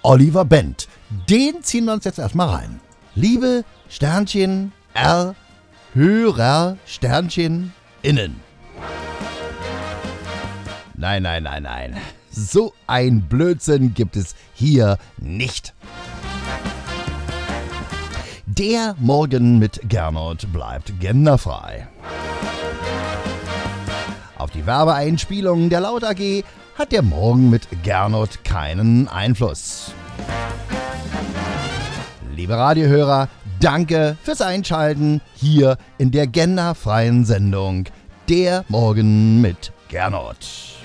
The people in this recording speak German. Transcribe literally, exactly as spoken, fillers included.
Oliver Bent. Den ziehen wir uns jetzt erstmal rein. Liebe Sternchen R Hörer Sternchen innen. Nein, nein, nein, nein. So ein Blödsinn gibt es hier nicht. Der Morgen mit Gernot bleibt genderfrei. Auf die Werbeeinspielung der Laut A G hat der Morgen mit Gernot keinen Einfluss. Liebe Radiohörer, danke fürs Einschalten hier in der genderfreien Sendung Der Morgen mit Gernot.